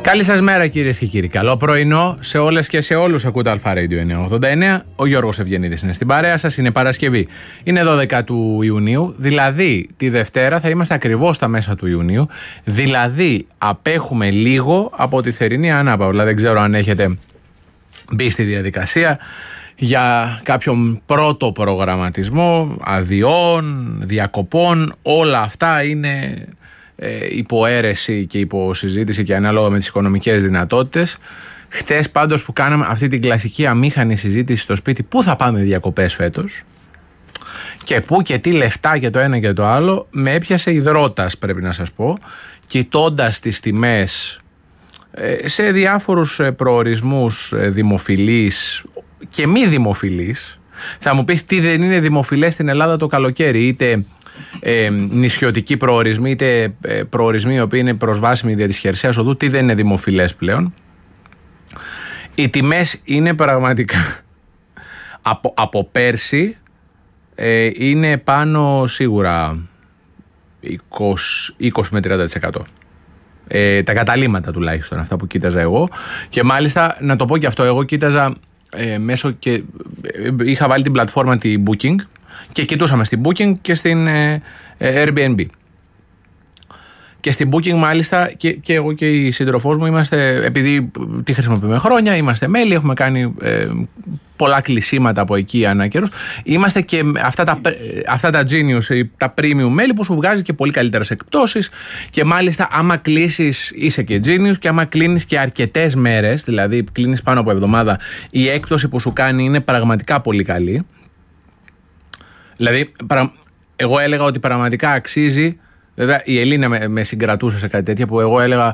Καλή σας μέρα κυρίες και κύριοι. Καλό πρωινό σε όλες και σε όλους. Ακούτε Αλφα Radio 989. Ο Γιώργος Ευγενίδης είναι στην παρέα σας. Είναι Παρασκευή. Είναι 12 του Ιουνίου. Δηλαδή τη Δευτέρα θα είμαστε ακριβώς στα μέσα του Ιουνίου. Δηλαδή απέχουμε λίγο από τη θερινή ανάπαυλα. Δεν ξέρω αν έχετε μπει στη διαδικασία για κάποιον πρώτο προγραμματισμό αδειών, διακοπών. Όλα αυτά είναι υποαίρεση και υποσυζήτηση και ανάλογα με τις οικονομικές δυνατότητες. Χτες πάντως που κάναμε αυτή την κλασική αμήχανη συζήτηση στο σπίτι, πού θα πάμε διακοπές φέτος και πού και τι λεφτά και το ένα και το άλλο, με έπιασε υδρότας, πρέπει να σας πω, κοιτώντας τις τιμές σε διάφορους προορισμούς δημοφιλείς και μη δημοφιλείς. Θα μου πεις τι δεν είναι δημοφιλές στην Ελλάδα το καλοκαίρι, είτε νησιωτικοί προορισμοί, είτε προορισμοί οι οποίοι είναι προσβάσιμοι δια της χερσαίας οδού, τι δεν είναι δημοφιλές πλέον. Οι τιμές είναι πραγματικά από πέρσι είναι πάνω σίγουρα 20 με 30%. Τα καταλύματα τουλάχιστον, αυτά που κοίταζα εγώ. Και μάλιστα να το πω και αυτό, εγώ κοίταζα μέσω και είχα βάλει την πλατφόρμα τη Booking και κοιτούσαμε στην Booking και στην Airbnb. Και στην Booking μάλιστα και εγώ και η σύντροφός μου είμαστε, επειδή τη χρησιμοποιούμε χρόνια, είμαστε μέλη, έχουμε κάνει πολλά κλεισίματα από εκεί ανά καιρούς. Είμαστε και αυτά τα Genius, τα premium μέλη που σου βγάζει και πολύ καλύτερες εκπτώσεις, και μάλιστα άμα κλείσεις είσαι και Genius, και άμα κλείνεις και αρκετές μέρες, δηλαδή κλείνεις πάνω από εβδομάδα, η έκπτωση που σου κάνει είναι πραγματικά πολύ καλή. Δηλαδή εγώ έλεγα ότι πραγματικά αξίζει. Βέβαια η Ελίνα με συγκρατούσε σε κάτι τέτοια που εγώ έλεγα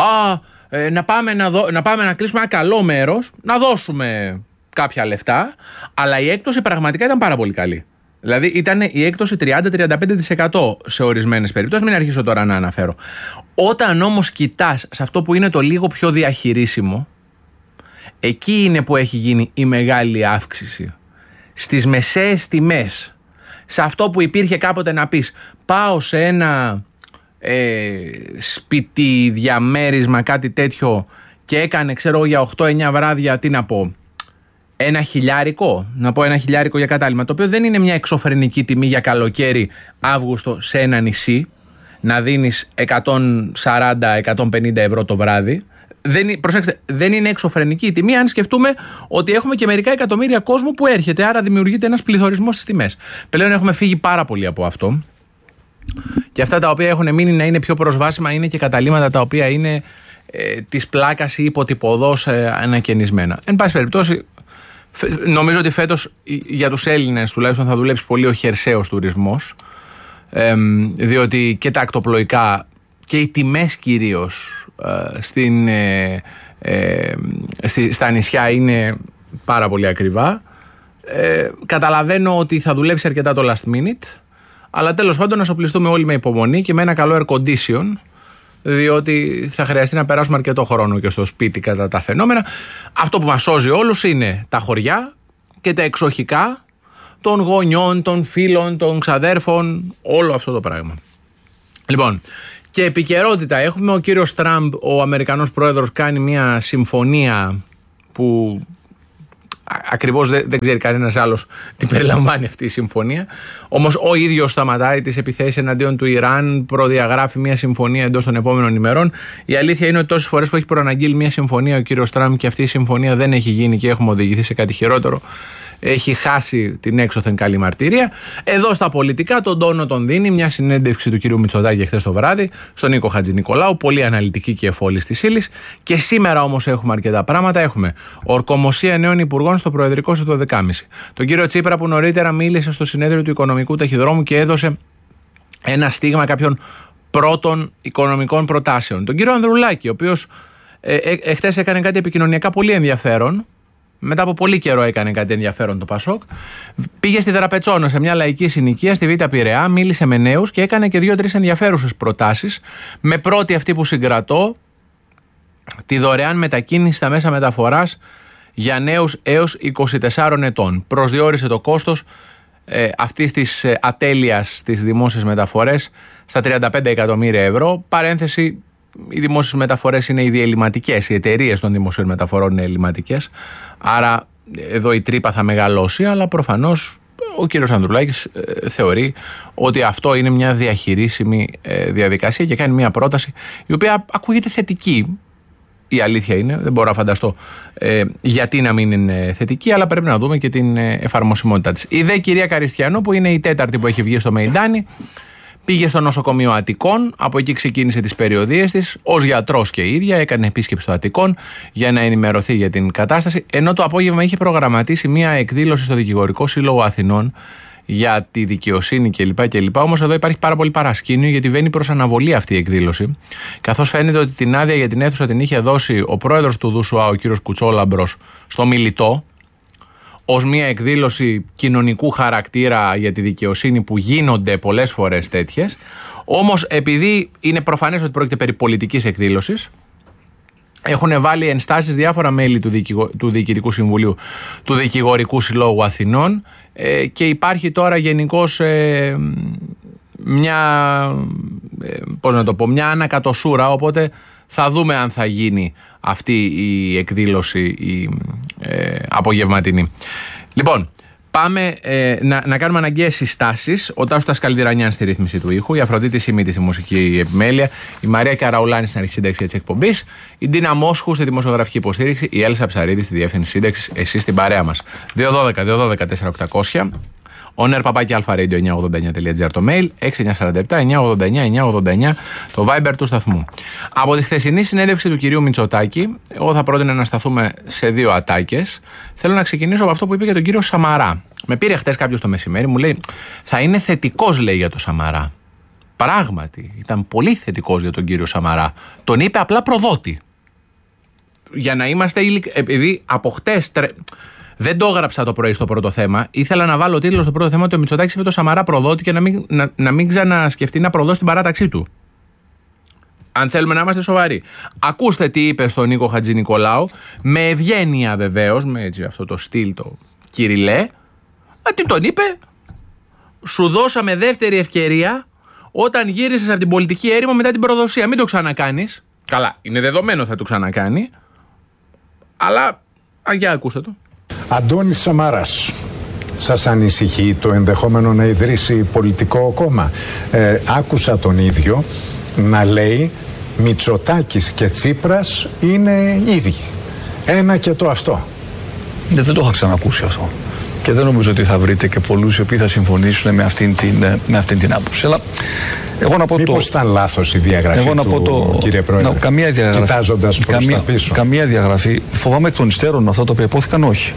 να πάμε να κλείσουμε ένα καλό μέρος, να δώσουμε κάποια λεφτά, αλλά η έκπτωση πραγματικά ήταν πάρα πολύ καλή. Δηλαδή ήταν η έκπτωση 30-35% σε ορισμένες περιπτώσεις, μην αρχίσω τώρα να αναφέρω. Όταν όμως κοιτάς σε αυτό που είναι το λίγο πιο διαχειρίσιμο, εκεί είναι που έχει γίνει η μεγάλη αύξηση. Στις μεσαίες τιμές, σε αυτό που υπήρχε κάποτε να πεις πάω σε ένα σπίτι διαμέρισμα, κάτι τέτοιο, και έκανε ξέρω για 8-9 βράδια, τι να πω, $1,000, να πω $1,000 για κατάλημα, το οποίο δεν είναι μια εξωφρενική τιμή για καλοκαίρι Αύγουστο σε ένα νησί, να δίνεις 140-150 ευρώ το βράδυ. Προσέξτε, δεν είναι εξωφρενική η τιμή αν σκεφτούμε ότι έχουμε και μερικά εκατομμύρια κόσμο που έρχεται, άρα δημιουργείται ένας πληθωρισμός στις τιμές. Πλέον έχουμε φύγει πάρα πολύ από αυτό, και αυτά τα οποία έχουν μείνει να είναι πιο προσβάσιμα είναι και καταλύματα τα οποία είναι της πλάκας ή υποτυπωδώς ανακαινισμένα. Εν πάση περιπτώσει, νομίζω ότι φέτος για τους Έλληνες τουλάχιστον θα δουλέψει πολύ ο χερσαίος τουρισμός, διότι και τα ακτοπλοϊκά και οι τιμές κυρίως στα νησιά είναι πάρα πολύ ακριβά. Καταλαβαίνω ότι θα δουλέψει αρκετά το last minute, αλλά τέλος πάντων να σοπλιστούμε όλοι με υπομονή και με ένα καλό air condition, διότι θα χρειαστεί να περάσουμε αρκετό χρόνο και στο σπίτι κατά τα φαινόμενα. Αυτό που μας σώζει όλους είναι τα χωριά και τα εξοχικά των γονιών, των φίλων, των ξαδέρφων, όλο αυτό το πράγμα. Λοιπόν, και επικαιρότητα έχουμε. Ο κύριος Τραμπ, ο Αμερικανός πρόεδρος, κάνει μια συμφωνία που ακριβώς δεν ξέρει κανένας άλλος τι περιλαμβάνει αυτή η συμφωνία. Όμως ο ίδιος σταματάει τις επιθέσεις εναντίον του Ιράν, προδιαγράφει μια συμφωνία εντός των επόμενων ημερών. Η αλήθεια είναι ότι τόσες φορές που έχει προαναγγείλει μια συμφωνία ο κύριος Τραμπ και αυτή η συμφωνία δεν έχει γίνει και έχουμε οδηγηθεί σε κάτι χειρότερο, έχει χάσει την έξωθεν καλή μαρτυρία. Εδώ στα πολιτικά τον τόνο τον δίνει μια συνέντευξη του κυρίου Μητσοτάκη χθες το βράδυ στον Νίκο Χατζηνικολάου, πολύ αναλυτική και εφόλης της ύλης. Και σήμερα όμως έχουμε αρκετά πράγματα. Έχουμε ορκομοσία νέων υπουργών στο Προεδρικό στο 12.30. Τον κύριο Τσίπρα που νωρίτερα μίλησε στο συνέδριο του Οικονομικού Ταχυδρόμου και έδωσε ένα στίγμα κάποιων πρώτων οικονομικών προτάσεων. Τον κύριο Ανδρουλάκη, ο οποίος χθες έκανε κάτι επικοινωνιακά πολύ ενδιαφέρον. Μετά από πολύ καιρό έκανε κάτι ενδιαφέρον το Πασόκ. Πήγε στη Δραπετσόνα σε μια λαϊκή συνοικία στη Β' Πειραιά, μίλησε με νέους και έκανε και 2-3 ενδιαφέρουσες προτάσεις. Με πρώτη αυτή που συγκρατώ, τη δωρεάν μετακίνηση στα μέσα μεταφοράς για νέους έως 24 ετών. Προσδιορίσε το κόστος αυτής της ατέλειας στις δημόσιες μεταφορές στα 35 εκατομμύρια ευρώ. Παρένθεση, οι δημόσιες μεταφορές είναι ήδη ελληματικές, οι εταιρείες των δημοσίων μεταφορών είναι ελληματικές. Άρα εδώ η τρύπα θα μεγαλώσει, αλλά προφανώς ο κύριος Ανδρουλάκης θεωρεί ότι αυτό είναι μια διαχειρίσιμη διαδικασία και κάνει μια πρόταση η οποία ακούγεται θετική. Η αλήθεια είναι, δεν μπορώ να φανταστώ γιατί να μην είναι θετική, αλλά πρέπει να δούμε και την εφαρμοσιμότητά της. Η δε κυρία Καριστιανού, που είναι η τέταρτη που έχει βγει στο Μεϊντάνι, πήγε στο νοσοκομείο Αττικών, από εκεί ξεκίνησε τις περιοδίες της, ως γιατρός και η ίδια, έκανε επίσκεψη στο Αττικών για να ενημερωθεί για την κατάσταση, ενώ το απόγευμα είχε προγραμματίσει μια εκδήλωση στο Δικηγορικό Σύλλογο Αθηνών για τη δικαιοσύνη κλπ. Όμως εδώ υπάρχει πάρα πολύ παρασκήνιο, γιατί βαίνει προς αναβολή αυτή η εκδήλωση, καθώς φαίνεται ότι την άδεια για την αίθουσα την είχε δώσει ο πρόεδρος του ΔΟΥΣΟΑ, ο κύριος Κουτσόλαμπρος, στο Μιλιτό, ως μια εκδήλωση κοινωνικού χαρακτήρα για τη δικαιοσύνη, που γίνονται πολλές φορές τέτοιες. Όμως επειδή είναι προφανές ότι πρόκειται περί πολιτικής εκδήλωσης, έχουν βάλει ενστάσεις διάφορα μέλη του Διοικητικού Συμβουλίου του Δικηγορικού Συλλόγου Αθηνών και υπάρχει τώρα γενικώς μια ανακατοσούρα, οπότε θα δούμε αν θα γίνει αυτή η εκδήλωση η απογευματινή. Λοιπόν, πάμε να κάνουμε αναγκαίες συστάσεις. Ο Τάσος Τασκαλδηρανιάν στη ρύθμιση του ήχου, η Αφροδίτη Σιμίτη στη μουσική επιμέλεια, η Μαρία Καραουλάνη στην αρχισύνταξη της εκπομπής, η Ντίνα Μόσχου στη δημοσιογραφική υποστήριξη, η Έλσα Ψαρίδη στη διεύθυνση σύνταξης, εσείς στην παρέα μας. 212-212-4800. oner@alpha-radio989.gr το mail, 6947-989-989 το Viber του σταθμού. Από τη χθεσινή συνέντευξη του κυρίου Μητσοτάκη, εγώ θα πρότεινα να σταθούμε σε δύο ατάκες. Θέλω να ξεκινήσω από αυτό που είπε για τον κύριο Σαμαρά. Με πήρε χθες κάποιος το μεσημέρι, μου λέει, θα είναι θετικός, λέει, για τον Σαμαρά. Πράγματι, ήταν πολύ θετικός για τον κύριο Σαμαρά. Τον είπε απλά προδότη. Για να είμαστε επειδή από χτες. Δεν το έγραψα το πρωί στο πρώτο θέμα. Ήθελα να βάλω τίτλο στο πρώτο θέμα ότι ο Μητσοτάκης είπε το Σαμαρά προδότη και να μην ξανασκεφτεί να προδώσει την παράταξή του. Αν θέλουμε να είμαστε σοβαροί. Ακούστε τι είπε στον Νίκο Χατζηνικολάου, με ευγένεια βεβαίως, με έτσι αυτό το στυλ το κυριλέ. Τι τον είπε, σου δώσαμε δεύτερη ευκαιρία όταν γύρισες από την πολιτική έρημο μετά την προδοσία. Μην το ξανακάνεις. Καλά, είναι δεδομένο θα το ξανακάνει. Αλλά, για ακούστε το. Αντώνης Σαμαράς, σας ανησυχεί το ενδεχόμενο να ιδρύσει πολιτικό κόμμα? Άκουσα τον ίδιο να λέει Μητσοτάκης και Τσίπρας είναι ίδιοι. Ένα και το αυτό. Δεν το είχα ξανακούσει αυτό. Και δεν νομίζω ότι θα βρείτε και πολλούς οι οποίοι θα συμφωνήσουν με αυτήν την άποψη. Αλλά εγώ να πω μήπως ήταν λάθος η διαγραφή κύριε Πρόεδρε, καμία διαγραφή, κοιτάζοντας προς τα πίσω? Καμία διαγραφή. Φοβάμαι εκ των υστέρων αυτά τα οποία υπόθηκαν όχι.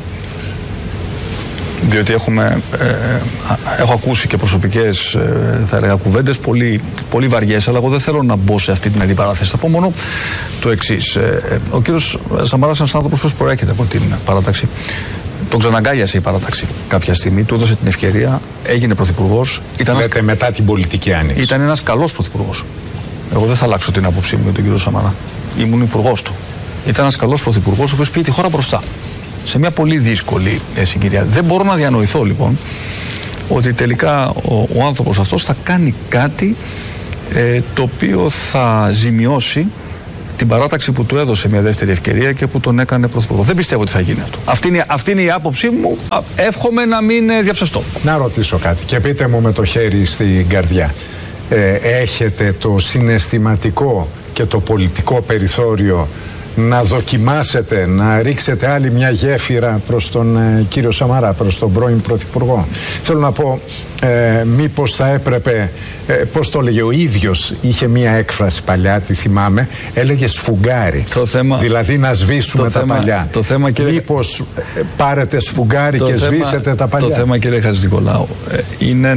Διότι έχω ακούσει και προσωπικές θα έλεγα κουβέντες πολύ βαριές, αλλά εγώ δεν θέλω να μπω σε αυτή την αντιπαράθεση. Θα πω μόνο το εξής. Ο κύριος Σαμαράς είναι ένας άνθρωπος που προέρχεται από την παράταξη. Τον ξαναγκάλιασε η παράταξη κάποια στιγμή, του έδωσε την ευκαιρία, έγινε πρωθυπουργός. Λέτε μετά την πολιτική άνοιξη. Ήταν ένας καλός πρωθυπουργός. Εγώ δεν θα αλλάξω την άποψή μου για τον κύριο Σαμαρά. Ήμουν υπουργός του. Ήταν ένας καλός πρωθυπουργός, ο οποίος πήγε τη χώρα μπροστά. Σε μια πολύ δύσκολη συγκυρία. Δεν μπορώ να διανοηθώ λοιπόν ότι τελικά ο άνθρωπος αυτός θα κάνει κάτι το οποίο θα ζημιώσει την παράταξη που του έδωσε μια δεύτερη ευκαιρία και που τον έκανε πρωθυπουργό. Δεν πιστεύω ότι θα γίνει αυτό. Αυτή είναι η άποψή μου. Εύχομαι να μην διαψευστώ. Να ρωτήσω κάτι και πείτε μου με το χέρι στην καρδιά. Έχετε το συναισθηματικό και το πολιτικό περιθώριο να δοκιμάσετε, να ρίξετε άλλη μια γέφυρα προς τον κύριο Σαμαρά, προς τον πρώην πρωθυπουργό? Θέλω να πω, μήπως θα έπρεπε, πώς το έλεγε ο ίδιος, είχε μια έκφραση παλιά, τη θυμάμαι, έλεγε σφουγγάρι. Δηλαδή να σβήσουμε τα παλιά. Μήπως πάρετε σφουγγάρι και σβήσετε τα παλιά? Το θέμα, κύριε Χατζηνικολάου, είναι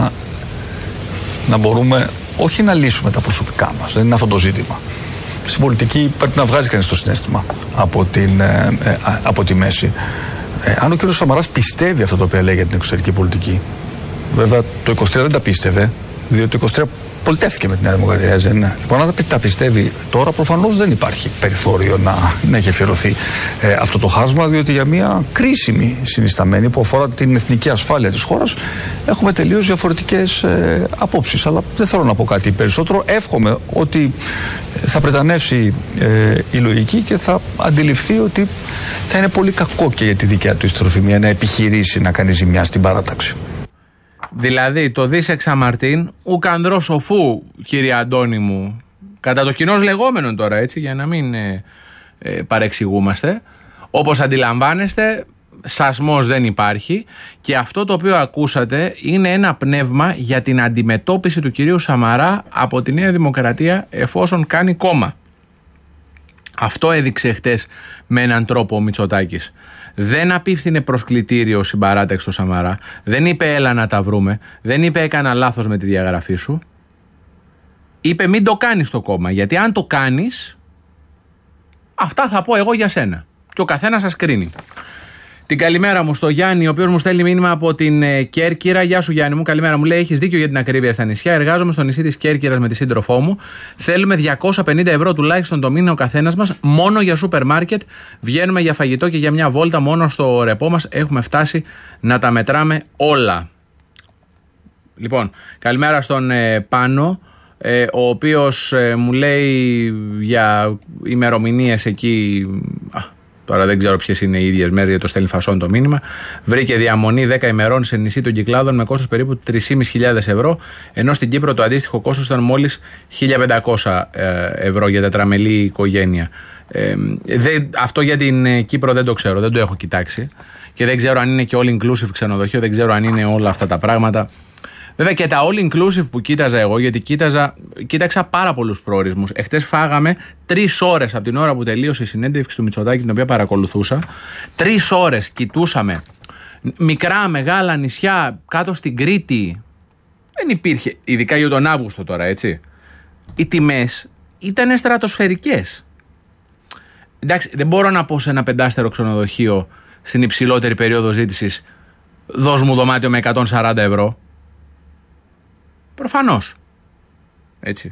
να μπορούμε όχι να λύσουμε τα προσωπικά μας, δεν είναι αυτό το ζήτημα. Στην πολιτική πρέπει να βγάζει κανείς το συναίσθημα από τη μέση. Αν ο κ. Σαμαράς πιστεύει αυτό το οποίο λέει για την εξωτερική πολιτική, βέβαια το 23 δεν τα πίστευε, διότι το 23 πολιτεύθηκε με τη Νέα Δημοκρατία, δεν είναι? Λοιπόν, αν τα πιστεύει τώρα, προφανώς δεν υπάρχει περιθώριο να έχει αφιερωθεί αυτό το χάσμα, διότι για μια κρίσιμη συνισταμένη που αφορά την εθνική ασφάλεια της χώρας έχουμε τελείως διαφορετικές απόψεις. Αλλά δεν θέλω να πω κάτι περισσότερο. Εύχομαι ότι θα πρετανεύσει η λογική και θα αντιληφθεί ότι θα είναι πολύ κακό και για τη δικιά του ιστροφημία να επιχειρήσει να κάνει ζημιά στην παράταξη. Δηλαδή το δις εξαμαρτίν ουκανδρό σοφού, κύριε Αντώνη μου, κατά το κοινώς λεγόμενο τώρα, έτσι, για να μην παρεξηγούμαστε. Όπως αντιλαμβάνεστε, σασμός δεν υπάρχει και αυτό το οποίο ακούσατε είναι ένα πνεύμα για την αντιμετώπιση του κυρίου Σαμαρά από τη Νέα Δημοκρατία εφόσον κάνει κόμμα. Αυτό έδειξε χτες με έναν τρόπο ο Μητσοτάκης. Δεν απίφθινε προσκλητήριο συμπαράταξη στο Σαμαρά, δεν είπε έλα να τα βρούμε, δεν είπε έκανα λάθος με τη διαγραφή σου. Είπε μην το κάνεις το κόμμα, γιατί αν το κάνεις, αυτά θα πω εγώ για σένα. Και ο καθένας σας κρίνει. Την καλημέρα μου στο Γιάννη, ο οποίος μου στέλνει μήνυμα από την Κέρκυρα. Γεια σου Γιάννη μου, καλημέρα μου. Λέει: έχεις δίκιο για την ακρίβεια στα νησιά. Εργάζομαι στο νησί της Κέρκυρας με τη σύντροφό μου. Θέλουμε 250 ευρώ τουλάχιστον το μήνα ο καθένας μας, μόνο για σούπερ μάρκετ. Βγαίνουμε για φαγητό και για μια βόλτα μόνο στο ρεπό μας. Έχουμε φτάσει να τα μετράμε όλα. Λοιπόν, καλημέρα στον Πάνο, ο οποίος μου λέει για ημερομηνίες εκεί. Τώρα δεν ξέρω ποιες είναι οι ίδιες μέρες, γιατί το στέλνει φασόν το μήνυμα. Βρήκε διαμονή 10 ημερών σε νησί των Κυκλάδων με κόστος περίπου 3.500 ευρώ, ενώ στην Κύπρο το αντίστοιχο κόστος ήταν μόλις 1.500 ευρώ για τετραμελή οικογένεια. Αυτό για την Κύπρο δεν το ξέρω, δεν το έχω κοιτάξει και δεν ξέρω αν είναι και all inclusive ξενοδοχείο, δεν ξέρω αν είναι όλα αυτά τα πράγματα. Βέβαια και τα all inclusive που κοίταζα εγώ, γιατί κοίταξα πάρα πολλούς προορισμούς. Εχθές φάγαμε 3 ώρες από την ώρα που τελείωσε η συνέντευξη του Μητσοτάκη, την οποία παρακολουθούσα. 3 ώρες κοιτούσαμε μικρά, μεγάλα νησιά κάτω στην Κρήτη. Δεν υπήρχε, ειδικά για τον Αύγουστο τώρα, έτσι. Οι τιμές ήταν στρατοσφαιρικές. Εντάξει, δεν μπορώ να πω σε ένα 5-στερο ξενοδοχείο στην υψηλότερη περίοδο ζήτησης, δώσ' μου δωμάτιο με 140 ευρώ. Προφανώς. Έτσι.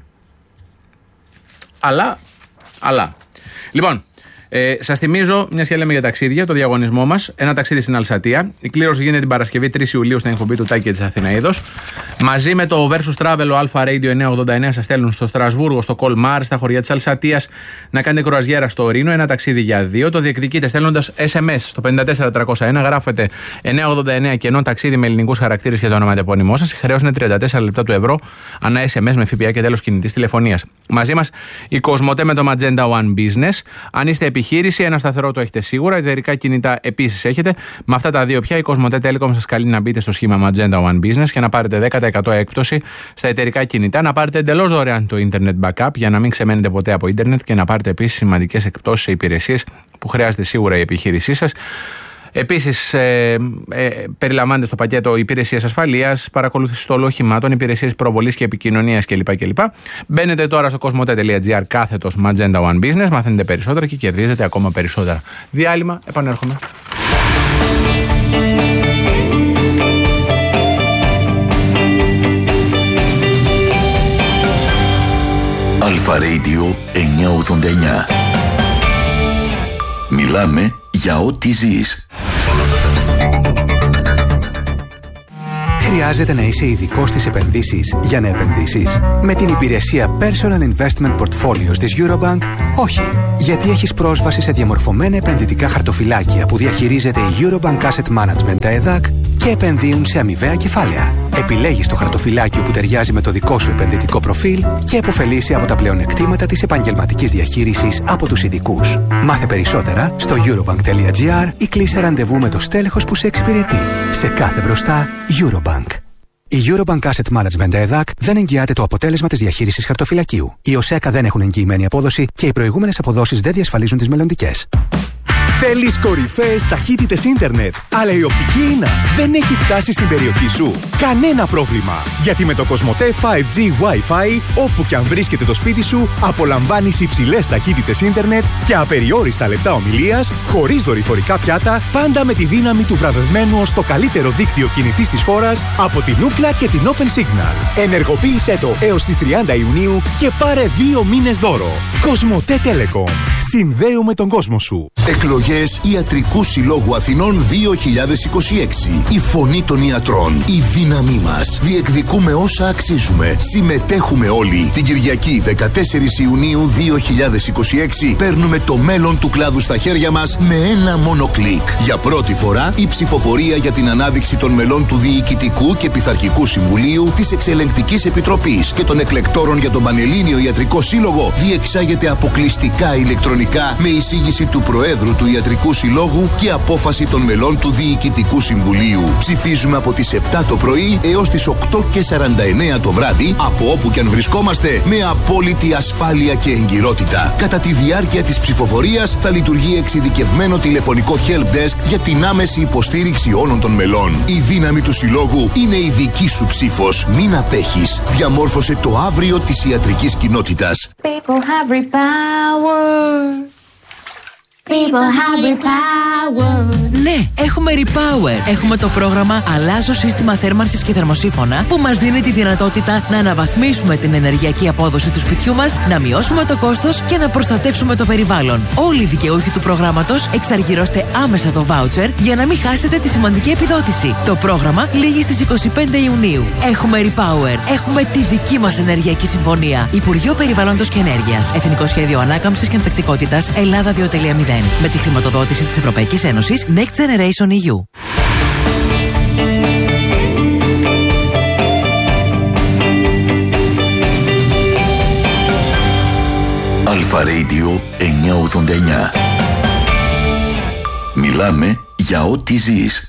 Αλλά. Λοιπόν, σας θυμίζω, μιας και λέμε για ταξίδια, το διαγωνισμό μας. Ένα ταξίδι στην Αλσατία. Η κλήρωση γίνεται την Παρασκευή 3 Ιουλίου στην εκπομπή του Τάκη και της Αθηναίδος. Μαζί με το Versus Travel, ο Alpha Radio 989 σας στέλνουν στο Στρασβούργο, στο Κολμάρ, στα χωριά της Αλσατίας, να κάνετε κρουαζιέρα στο Ρήνο. Ένα ταξίδι για 2. Το διεκδικείτε στέλνοντας SMS στο 54301. Γράφετε 989 κενό ταξίδι με ελληνικούς χαρακτήρες και το ονοματεπώνυμό σας. Η χρέωση είναι 34 λεπτά του ευρώ ανά SMS με ΦΠΑ και τέλος κινητής τηλεφωνίας. Μαζί μας η Κοσμοτέ με το Magenta One Business. Αν είστε επιχείρηση, ένα σταθερό το έχετε σίγουρα. Εταιρικά κινητά επίσης έχετε. Με αυτά τα δύο πια η Κοσμοτέ Telecom σας καλεί να μπείτε στο σχήμα Magenta One Business και να πάρετε 10% έκπτωση στα εταιρικά κινητά. Να πάρετε εντελώς δωρεάν το Internet Backup για να μην ξεμένετε ποτέ από Ιντερνετ και να πάρετε επίσης σημαντικές εκπτώσεις σε υπηρεσίες που χρειάζεται σίγουρα η επιχείρησή σας. Επίσης, περιλαμβάνεται στο πακέτο υπηρεσίες ασφαλείας, παρακολούθηση στόλου οχημάτων, υπηρεσίες προβολής και επικοινωνίας κλπ. Μπαίνετε τώρα στο cosmote.gr κάθετος Magenta One Business, μαθαίνετε περισσότερα και κερδίζετε ακόμα περισσότερα. Διάλειμμα, επανέρχομαι. Alpha Radio 989. Μιλάμε για ό,τι ζεις. Χρειάζεται να είσαι ειδικός στις επενδύσεις για να επενδύσεις? Με την υπηρεσία Personal Investment Portfolios της Eurobank, όχι. Γιατί έχεις πρόσβαση σε διαμορφωμένα επενδυτικά χαρτοφυλάκια που διαχειρίζεται η Eurobank Asset Management, τα ΕΔΑΚ, και επενδύουν σε αμοιβαία κεφάλαια. Επιλέγεις το χαρτοφυλάκιο που ταιριάζει με το δικό σου επενδυτικό προφίλ και επωφελείσαι από τα πλεονεκτήματα της επαγγελματικής διαχείρισης από τους ειδικούς. Μάθε περισσότερα στο eurobank.gr ή κλείσε ραντεβού με το στέλεχος που σε εξυπηρετεί. Σε κάθε μπροστά, Eurobank. Η Eurobank Asset Management ΕΔΑΚ δεν εγγυάται το αποτέλεσμα της διαχείρισης χαρτοφυλακίου. Οι ΟΣΕΚΑ δεν έχουν εγγυημένη απόδοση και οι προηγούμενες αποδόσεις δεν διασφαλίζουν τις μελλοντικές. Θέλεις κορυφαίες ταχύτητες ίντερνετ, αλλά η οπτική ίνα δεν έχει φτάσει στην περιοχή σου? Κανένα πρόβλημα, γιατί με το Κοσμοτέ 5G Wi-Fi, όπου και αν βρίσκεται το σπίτι σου, απολαμβάνεις υψηλές ταχύτητες ίντερνετ και απεριόριστα λεπτά ομιλίας, χωρίς δορυφορικά πιάτα, πάντα με τη δύναμη του βραβευμένου ως το καλύτερο δίκτυο κινητής της χώρας από την Ookla και την Open Signal. Ενεργοποίησέ το έως τις 30 Ιουνίου και πάρε 2 μήνες δώρο. Κοσμοτέ Telecom. Συνδέουμε τον κόσμο σου. Εκλογές Ιατρικού Συλλόγου Αθηνών 2026. Η φωνή των ιατρών. Η δύναμή μας. Διεκδικούμε όσα αξίζουμε. Συμμετέχουμε όλοι. Την Κυριακή 14 Ιουνίου 2026 παίρνουμε το μέλλον του κλάδου στα χέρια μας με ένα μόνο κλικ. Για πρώτη φορά η ψηφοφορία για την ανάδειξη των μελών του Διοικητικού και Πειθαρχικού Συμβουλίου, της Εξελεγκτικής Επιτροπής και των εκλεκτόρων για τον Πανελλήνιο Ιατρικό Σύλλογο διεξάγεται αποκλειστικά ηλεκτρονικά με εισήγηση του Προέδρου του Ιατρικού Συλλόγου και απόφαση των μελών του Διοικητικού Συμβουλίου. Ψηφίζουμε από τις 7 το πρωί έως τις 8:49 το βράδυ, από όπου και αν βρισκόμαστε, με απόλυτη ασφάλεια και εγκυρότητα. Κατά τη διάρκεια της ψηφοφορίας θα λειτουργεί εξειδικευμένο τηλεφωνικό helpdesk για την άμεση υποστήριξη όλων των μελών. Η δύναμη του Συλλόγου είναι η δική σου ψήφος. Μην απέχεις. Διαμόρφωσε το αύριο της ιατρικής κοινότητας. People have repower. People have repower. Ναι, έχουμε Repower. Έχουμε το πρόγραμμα Αλλάζω σύστημα θέρμανσης και θερμοσύφωνα που μας δίνει τη δυνατότητα να αναβαθμίσουμε την ενεργειακή απόδοση του σπιτιού μας, να μειώσουμε το κόστος και να προστατεύσουμε το περιβάλλον. Όλοι οι δικαιούχοι του προγράμματος εξαργυρώστε άμεσα το voucher για να μην χάσετε τη σημαντική επιδότηση. Το πρόγραμμα λήγει στις 25 Ιουνίου. Έχουμε Repower. Έχουμε τη δική μας ενεργειακή συμφωνία. Υπουργείο Περιβάλλοντος και Ενέργειας. Εθνικό Σχέδιο Ανάκαμψης και Ανθεκτικότητας Ελλάδα 2.0. Με τη χρηματοδότηση της Ευρωπαϊκής Ένωσης Next Generation EU. Αλφα Radio 989. Μιλάμε για ό,τι ζεις.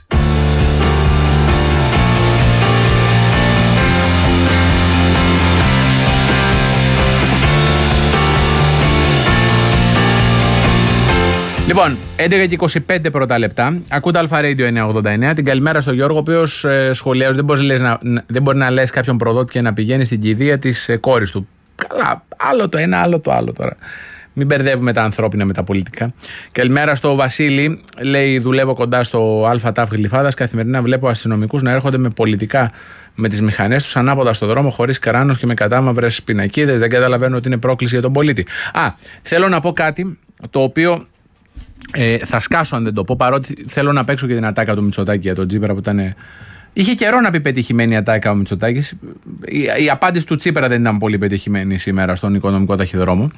Λοιπόν, 11 και 25 πρώτα λεπτά. Ακούτε Αλφα Radio 989. Την καλημέρα στον Γιώργο, ο οποίος σχολιάζει. Δεν μπορεί να λες κάποιον προδότη και να πηγαίνει στην κηδεία της κόρης του. Καλά, άλλο το ένα, άλλο το άλλο τώρα. Μην μπερδεύουμε τα ανθρώπινα με τα πολιτικά. Καλημέρα στο Βασίλη. Λέει: δουλεύω κοντά στο ΑΤΑΦ Γλυφάδας. Καθημερινά βλέπω αστυνομικούς να έρχονται με πολιτικά με τις μηχανές τους ανάποδα στο δρόμο, χωρίς κράνος και με κατάμαυρες πινακίδες. Δεν καταλαβαίνω ότι είναι πρόκληση για τον πολίτη. Θέλω να πω κάτι το οποίο. Θα σκάσω αν δεν το πω, παρότι θέλω να παίξω και την ατάκα του Μητσοτάκη για τον Τσίπρα που ήταν. Είχε καιρό να πει πετυχημένη ατάκα ο Μητσοτάκης. Η απάντηση του Τσίπρα δεν ήταν πολύ πετυχημένη σήμερα στον οικονομικό ταχυδρόμο.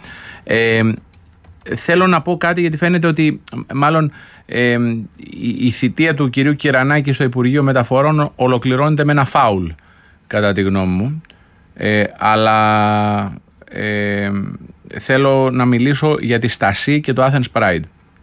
Θέλω να πω κάτι γιατί φαίνεται ότι μάλλον η θητεία του κυρίου Κυρανάκη στο Υπουργείο Μεταφορών ολοκληρώνεται με ένα φάουλ, κατά τη γνώμη μου. Αλλά θέλω να μιλήσω για τη Στασί και το Athens Pride.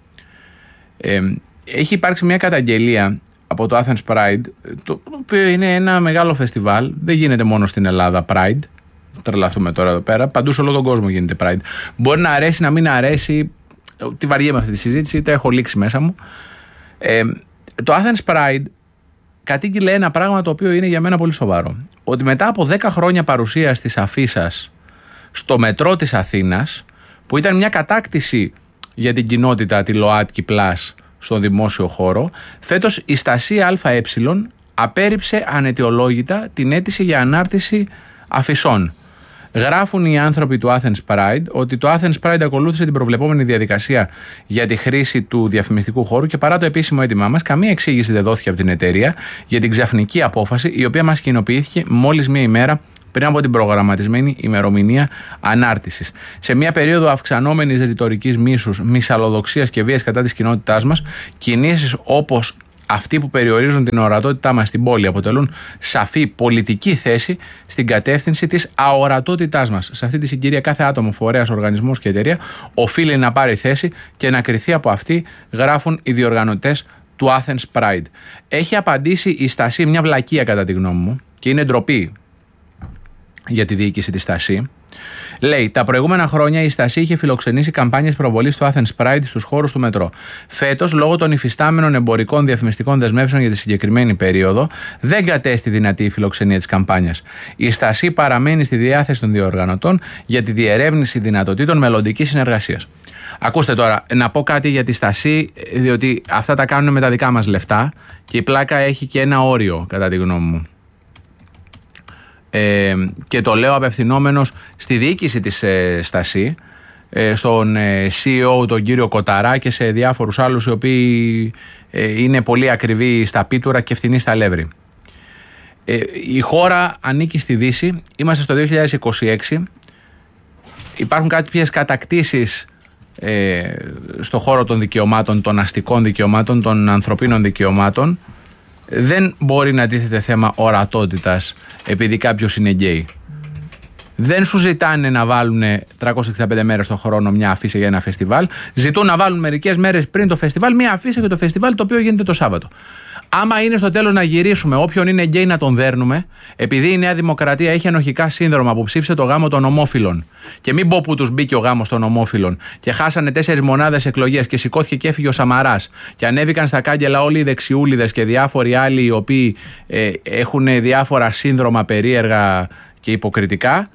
Έχει υπάρξει μια καταγγελία από το Athens Pride, το οποίο είναι ένα μεγάλο φεστιβάλ. Δεν γίνεται μόνο στην Ελλάδα Pride. Τρελαθούμε τώρα εδώ πέρα. Παντού σε όλο τον κόσμο γίνεται Pride. Μπορεί να αρέσει, να μην αρέσει. Τι βαριέμαι αυτή τη συζήτηση, τα έχω λήξει μέσα μου. Το Athens Pride κατήγγειλε ένα πράγμα το οποίο είναι για μένα πολύ σοβαρό. Ότι μετά από 10 χρόνια παρουσίας της αφίσας στο μετρό της Αθήνας, που ήταν μια κατάκτηση για την κοινότητα, τη ΛΟΑΤΚΙ Plus στον δημόσιο χώρο, φέτος η Στασί ΑΕ απέρριψε αναιτιολόγητα την αίτηση για ανάρτηση αφισών. Γράφουν οι άνθρωποι του Athens Pride ότι το Athens Pride ακολούθησε την προβλεπόμενη διαδικασία για τη χρήση του διαφημιστικού χώρου και παρά το επίσημο αίτημά μας, καμία εξήγηση δεν δόθηκε από την εταιρεία για την ξαφνική απόφαση, η οποία μας κοινοποιήθηκε μόλις μία ημέρα πριν από την προγραμματισμένη ημερομηνία ανάρτησης. Σε μια περίοδο αυξανόμενης ρητορικής μίσους, μυσαλλοδοξίας και βίας κατά της κοινότητάς μας, κινήσεις όπως αυτοί που περιορίζουν την ορατότητά μας στην πόλη αποτελούν σαφή πολιτική θέση στην κατεύθυνση της αορατότητάς μας. Σε αυτή τη συγκυρία, κάθε άτομο, φορέας, οργανισμός και εταιρεία οφείλει να πάρει θέση και να κριθεί από αυτή, γράφουν οι διοργανωτές του Athens Pride. Έχει απαντήσει η Στασί, μια βλακεία κατά τη γνώμη μου, και είναι ντροπή για τη διοίκηση της Στασί. Λέει: τα προηγούμενα χρόνια η Στασί είχε φιλοξενήσει καμπάνιες προβολής στο Athens Pride στους χώρους του μετρό. Φέτος, λόγω των υφιστάμενων εμπορικών διαφημιστικών δεσμεύσεων για τη συγκεκριμένη περίοδο, δεν κατέστη δυνατή η φιλοξενία της καμπάνιας. Η Στασί παραμένει στη διάθεση των διοργανωτών για τη διερεύνηση δυνατοτήτων μελλοντικής συνεργασίας. Ακούστε τώρα, να πω κάτι για τη Στασί, διότι αυτά τα κάνουν με τα δικά μας λεφτά και η πλάκα έχει και ένα όριο, κατά τη γνώμη μου. Και το λέω απευθυνόμενος στη διοίκηση της Στασί, στον CEO τον κύριο Κοταρά και σε διάφορους άλλους οι οποίοι είναι πολύ ακριβοί στα πίτουρα και φθηνοί στα αλεύρι. Η χώρα ανήκει στη Δύση, είμαστε στο 2026, υπάρχουν κάποιες κατακτήσεις στο χώρο των δικαιωμάτων, των αστικών δικαιωμάτων, των ανθρωπίνων δικαιωμάτων. Δεν μπορεί να τίθεται θέμα ορατότητας επειδή κάποιος είναι γκέι. Δεν σου ζητάνε να βάλουν 365 μέρες το χρόνο μια αφίσα για ένα φεστιβάλ. Ζητούν να βάλουν μερικές μέρες πριν το φεστιβάλ μια αφίσα για το φεστιβάλ το οποίο γίνεται το Σάββατο. Άμα είναι στο τέλος να γυρίσουμε όποιον είναι γκέι να τον δέρνουμε, επειδή η Νέα Δημοκρατία έχει ενοχικά σύνδρομα που ψήφισε το γάμο των ομόφυλων, και μην πω που τους μπήκε ο γάμος των ομόφυλων, και χάσανε 4 μονάδες εκλογές και σηκώθηκε και έφυγε ο Σαμαράς, και ανέβηκαν στα κάγκελα όλοι οι δεξιούλιδες και διάφοροι άλλοι οι οποίοι έχουν διάφορα σύνδρομα περίεργα και υποκριτικά,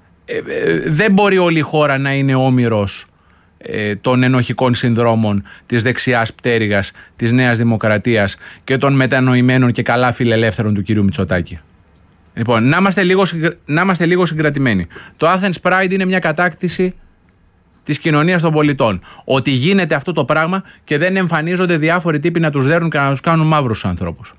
δεν μπορεί όλη η χώρα να είναι όμηρος των ενοχικών συνδρόμων της δεξιάς πτέρυγας της Νέας Δημοκρατίας και των μετανοημένων και καλά φιλελεύθερων του κυρίου Μητσοτάκη. Λοιπόν, να είμαστε λίγο συγκρατημένοι. Το Athens Pride είναι μια κατάκτηση της κοινωνίας των πολιτών. Ότι γίνεται αυτό το πράγμα και δεν εμφανίζονται διάφοροι τύποι να τους δέρνουν και να τους κάνουν μαύρους ανθρώπους.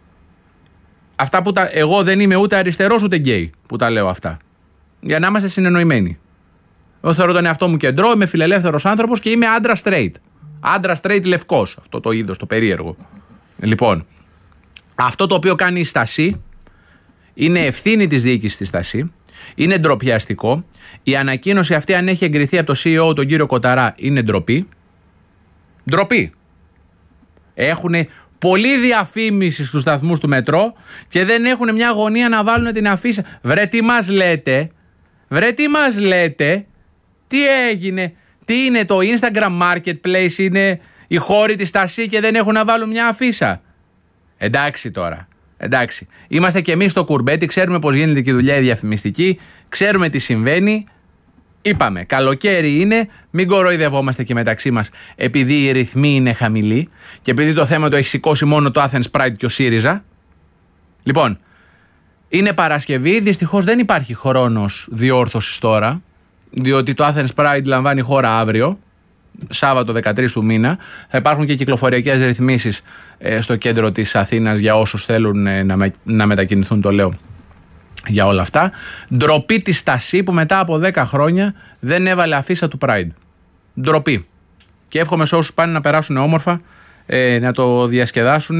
Αυτά που εγώ δεν είμαι ούτε αριστερός ούτε γκέι που τα λέω αυτά. Για να είμαστε συνεννοημένοι. Εγώ θεωρώ τον εαυτό μου κεντρό, είμαι φιλελεύθερος άνθρωπος και είμαι άντρα straight. Άντρα straight λευκός. Αυτό το είδος, το περίεργο. Λοιπόν, αυτό το οποίο κάνει η Στασί είναι ευθύνη της διοίκησης της Στασί. Είναι ντροπιαστικό. Η ανακοίνωση αυτή, αν έχει εγκριθεί από το CEO, τον κύριο Κοταρά, είναι ντροπή. Ντροπή. Έχουν πολλή διαφήμιση στους σταθμούς του μετρό και δεν έχουν μια γωνία να βάλουν την αφίσα. Βρε τι μας λέτε. Βρε τι μας λέτε. Τι έγινε. Τι είναι το Instagram Marketplace, είναι οι χώροι της Στασί και δεν έχουν να βάλουν μια αφίσα. Εντάξει τώρα. Εντάξει. Είμαστε και εμείς στο κουρμπέτι, ξέρουμε πώς γίνεται και η δουλειά η διαφημιστική, ξέρουμε τι συμβαίνει. Είπαμε, καλοκαίρι είναι, μην κοροϊδευόμαστε και μεταξύ μας επειδή οι ρυθμοί είναι χαμηλοί και επειδή το θέμα το έχει σηκώσει μόνο το Athens Pride και ο ΣΥΡΙΖΑ. Λοιπόν, είναι Παρασκευή, δυστυχώς δεν υπάρχει χρόνος διόρθωσης τώρα, διότι το Athens Pride λαμβάνει χώρα αύριο, Σάββατο 13 του μήνα. Θα υπάρχουν και κυκλοφοριακές ρυθμίσεις στο κέντρο της Αθήνας για όσους θέλουν να μετακινηθούν, το λέω, για όλα αυτά. Ντροπή της Στασί που μετά από 10 χρόνια δεν έβαλε αφίσα του Pride. Ντροπή. Και εύχομαι σε όσους πάνε να περάσουν όμορφα, να το διασκεδάσουν.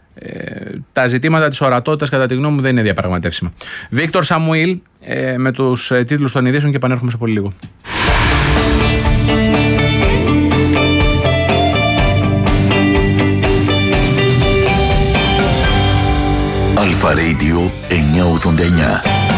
Τα ζητήματα της ορατότητας κατά τη γνώμη μου δεν είναι διαπραγματεύσιμα. Βίκτορ Σαμουήλ με τους τίτλους των ειδήσεων και επανέρχομαι σε πολύ λίγο. Αλφα Radio 989.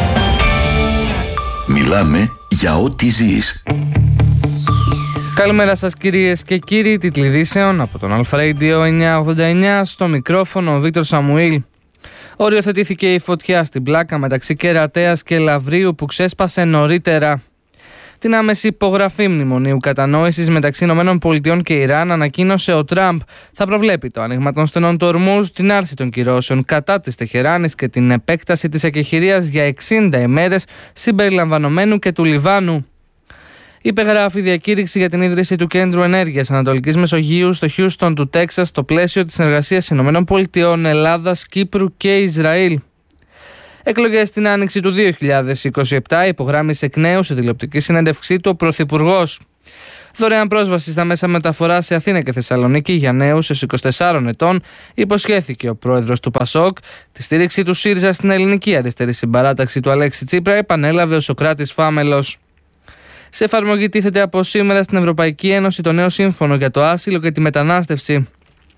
Μιλάμε για ό,τι ζεις. Καλημέρα σας κυρίες και κύριοι, τίτλοι ειδήσεων από τον Αλφα Radio 989, στο μικρόφωνο ο Βίκτορ Σαμουήλ. Οριοθετήθηκε η φωτιά στην πλάκα μεταξύ Κερατέας και Λαυρίου που ξέσπασε νωρίτερα. Την άμεση υπογραφή μνημονίου κατανόησης μεταξύ ΗΠΑ και Ιράν ανακοίνωσε ο Τραμπ. Θα προβλέπει το άνοιγμα των στενών του Ορμούζ, την άρση των κυρώσεων κατά της Τεχεράνης και την επέκταση της εκεχηρίας για 60 ημέρες συμπεριλαμβανομένου και του Λιβάνου. Υπεγράφει διακήρυξη για την ίδρυση του Κέντρου Ενέργειας Ανατολικής Μεσογείου στο Χιούστον του Τέξας στο πλαίσιο της συνεργασίας ΗΠΑ, Ελλάδας, Κύπρου και Ισραήλ. Εκλογές στην άνοιξη του 2027, υπογράμμισε εκ νέου σε τηλεοπτική συνέντευξή του ο Πρωθυπουργός. Δωρεάν πρόσβαση στα μέσα μεταφοράς σε Αθήνα και Θεσσαλονίκη για νέους έως 24 ετών, υποσχέθηκε ο πρόεδρος του ΠΑΣΟΚ. Τη στήριξη του ΣΥΡΙΖΑ στην ελληνική αριστερή συμπαράταξη του Αλέξη Τσίπρα επανέλαβε ο Σωκράτης Φάμελος. Σε εφαρμογή τίθεται από σήμερα στην Ευρωπαϊκή Ένωση το νέο σύμφωνο για το άσυλο και τη μετανάστευση.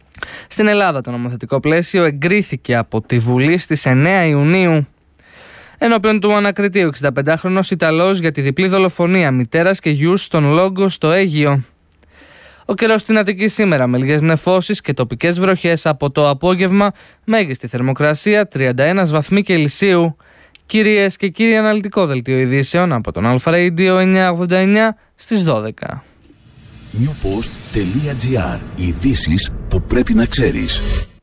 Στην Ελλάδα το νομοθετικό πλαίσιο εγκρίθηκε από τη Βουλή στις 9 Ιουνίου. Ενώπιον του ανακριτήου 65χρονος Ιταλός για τη διπλή δολοφονία μητέρας και γιους στον Λόγκο στο Αίγυο. Ο καιρός στην Αττική σήμερα με λίγες νεφώσεις και τοπικές βροχές από το απόγευμα, μέγιστη θερμοκρασία 31 βαθμοί Κελσίου. Κυρίες και κύριοι, αναλυτικό δελτίο ειδήσεων από τον Αλφα Radio 989 στις 12. Newpost.gr. Ειδήσεις που πρέπει να ξέρεις.